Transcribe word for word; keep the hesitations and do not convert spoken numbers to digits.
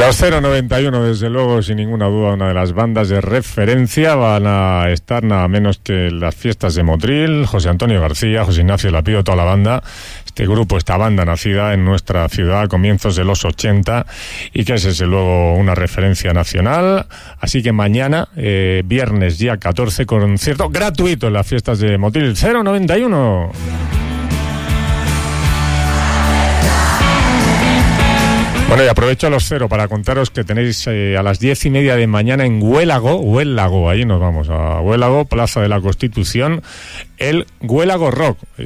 Los cero noventa y uno, desde luego, sin ninguna duda, una de las bandas de referencia. Van a estar nada menos que las fiestas de Motril, José Antonio García, José Ignacio Lapido, toda la banda. Este grupo, esta banda nacida en nuestra ciudad a comienzos de los ochenta y que es desde luego una referencia nacional. Así que mañana, eh, viernes día catorce, concierto gratuito en las fiestas de Motril. cero noventa y uno. Bueno, y aprovecho a los cero para contaros que tenéis eh, a las diez y media de mañana en Huélago, Huélago, ahí nos vamos, a Huélago, Plaza de la Constitución, el Huélago Rock.